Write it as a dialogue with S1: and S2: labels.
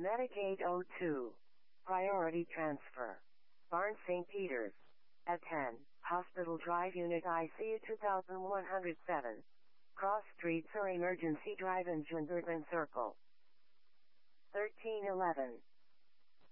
S1: Medicaid 02. Priority transfer. Barnes St. Peter's. At 10, Hospital Drive Unit ICU 2107. Cross Streets or Emergency Drive in Jungervan Circle. 1311.